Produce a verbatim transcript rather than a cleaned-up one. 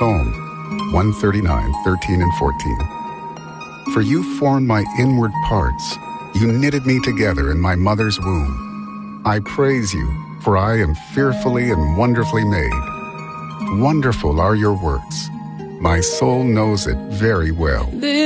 Psalm one thirty-nine, thirteen and fourteen. For you formed my inward parts. You knitted me together in my mother's womb. I praise you, for I am fearfully and wonderfully made. Wonderful are your works. My soul knows it very well.